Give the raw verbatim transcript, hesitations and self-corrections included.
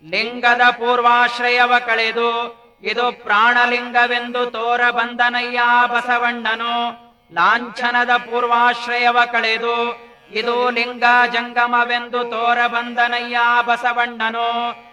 ಲಿಂಗದ ಪೂರ್ವಾಶ್ರಯವ ಕಳೆದು ಇದು ಪ್ರಾಣಲಿಂಗವೆಂದು ತೋರ ಬಂದನಯ್ಯ ಬಸವಣ್ಣನು. ಲಾಂಛನದ ಪೂರ್ವಾಶ್ರಯವ ಕಳೆದು ಇದು ಲಿಂಗ ಜಂಗಮವೆಂದು ತೋರ ಬಂದನಯ್ಯ ಬಸವಣ್ಣನು.